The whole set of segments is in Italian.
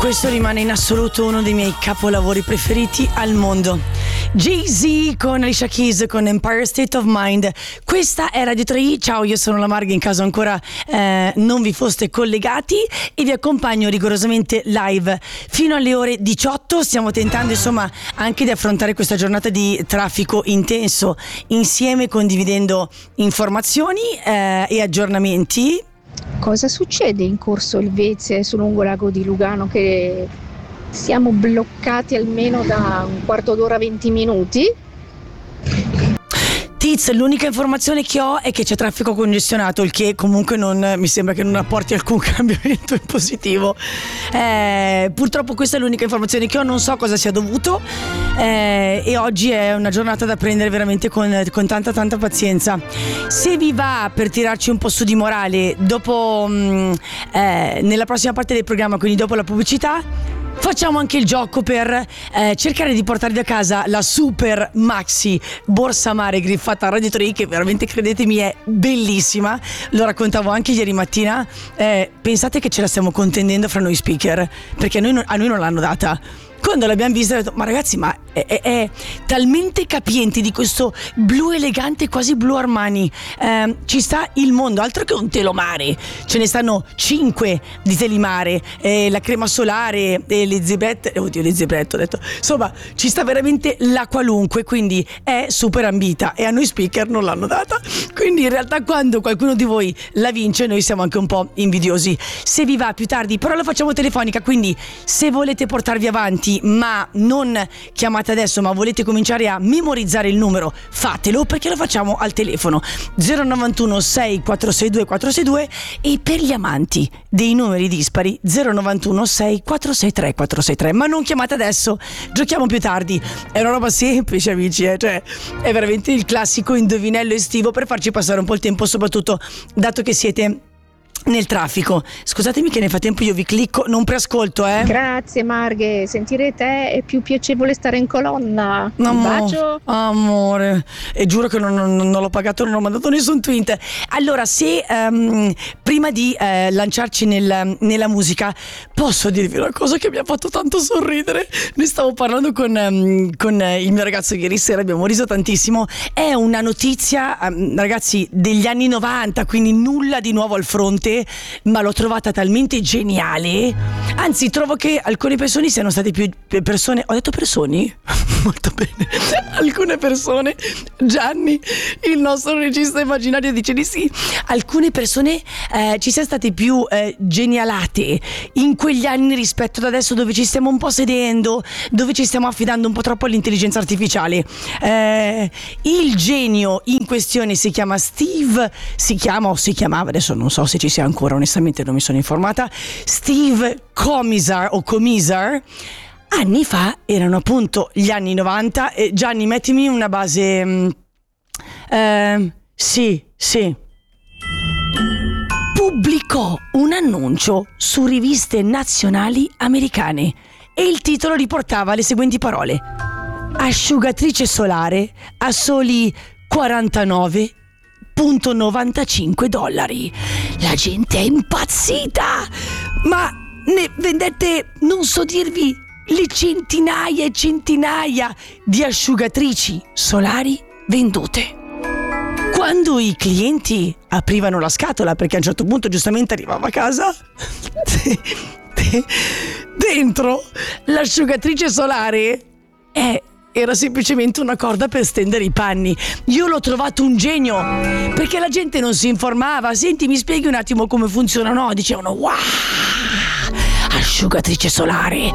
Questo rimane in assoluto uno dei miei capolavori preferiti al mondo. Jay-Z con Alicia Keys con Empire State of Mind. Questa è Radio 3. Ciao, io sono la Marghe, in caso ancora non vi foste collegati, e vi accompagno rigorosamente live fino alle ore 18. Stiamo tentando insomma anche di affrontare questa giornata di traffico intenso insieme, condividendo informazioni e aggiornamenti. Cosa succede in Corso Elvezia e sul lungolago di Lugano, che siamo bloccati almeno da un quarto d'ora, 20 minuti? Tiz, l'unica informazione che ho è che c'è traffico congestionato, il che comunque non mi sembra che non apporti alcun cambiamento in positivo. Purtroppo questa è l'unica informazione che ho, non so cosa sia dovuto, e oggi è una giornata da prendere veramente con tanta pazienza. Se vi va, per tirarci un po' su di morale, dopo nella prossima parte del programma, quindi dopo la pubblicità, facciamo anche il gioco per cercare di portarvi a casa la super maxi borsa mare griffata Radio 3, che veramente, credetemi, è bellissima. Lo raccontavo anche ieri mattina. Pensate che ce la stiamo contendendo fra noi speaker, perché a noi non l'hanno data. Quando l'abbiamo vista ho detto: ma ragazzi, ma è talmente capiente di questo blu elegante, quasi blu Armani. Ci sta il mondo, altro che un telomare. Ce ne stanno 5 di telimare, la crema solare, le zebrette. Oddio, le zebrette ho detto. Insomma, ci sta veramente la qualunque, quindi è super ambita, e a noi speaker non l'hanno data. Quindi in realtà, quando qualcuno di voi la vince, noi siamo anche un po' invidiosi. Se vi va, più tardi, però la facciamo telefonica, quindi se volete portarvi avanti, ma non chiamate adesso, ma volete cominciare a memorizzare il numero, fatelo, perché lo facciamo al telefono 091 6462 462, e per gli amanti dei numeri dispari 091 6463 463. Ma non chiamate adesso, giochiamo più tardi. È una roba semplice, amici, cioè è veramente il classico indovinello estivo per farci passare un po' il tempo, soprattutto dato che siete nel traffico. Scusatemi che nel frattempo io vi clicco, non preascolto. Grazie Marghe, sentire te è più piacevole stare in colonna. Un bacio. Amore, e giuro che non l'ho pagato, non ho mandato nessun tweet. Allora, se prima di lanciarci nella musica, posso dirvi una cosa che mi ha fatto tanto sorridere. Ne stavo parlando con il mio ragazzo ieri sera, abbiamo riso tantissimo. È una notizia, ragazzi, degli anni 90, quindi nulla di nuovo al fronte, ma l'ho trovata talmente geniale. Anzi, trovo che alcune persone siano state più persone. Ho detto persone? Molto bene. Alcune persone, Gianni, il nostro regista immaginario, dice di sì. Alcune persone ci siano state più genialate in quegli anni rispetto ad adesso, dove ci stiamo un po' sedendo, dove ci stiamo affidando un po' troppo all'intelligenza artificiale. Il genio in questione si chiama Steve, si chiamava, adesso non so se ci sia ancora, onestamente non mi sono informata, Steve Comisar o Comisar. Anni fa erano appunto gli anni 90. Gianni, mettimi una base. Sì. Pubblicò un annuncio su riviste nazionali americane e il titolo riportava le seguenti parole: asciugatrice solare a soli $49,95. La gente è impazzita, ma ne vendette, non so dirvi, le centinaia e centinaia di asciugatrici solari vendute. Quando i clienti aprivano la scatola, perché a un certo punto giustamente arrivava a casa, dentro l'asciugatrice solare era semplicemente una corda per stendere i panni. Io l'ho trovato un genio, perché la gente non si informava. Senti, mi spieghi un attimo come funziona? No, dicevano: wow, asciugatrice solare,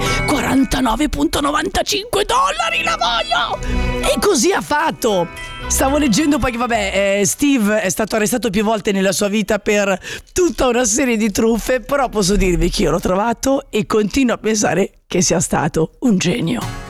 $49,95, la voglio! E così ha fatto. Stavo leggendo poi che Steve è stato arrestato più volte nella sua vita per tutta una serie di truffe, però posso dirvi che io l'ho trovato e continuo a pensare che sia stato un genio.